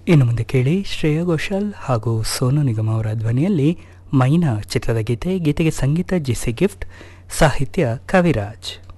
ಇನ್ನು ಮುಂದೆ ಕೇಳಿ ಶ್ರೇಯಾ ಘೋಷಾಲ್ ಹಾಗೂ ಸೋನು ನಿಗಮ್ ಅವರ ಧ್ವನಿಯಲ್ಲಿ ಮೈನಾ ಚಿತ್ರದ ಗೀತೆಗೆ ಸಂಗೀತ ಜಿಸಿ ಗಿಫ್ಟ್, ಸಾಹಿತ್ಯ ಕವಿರಾಜ್.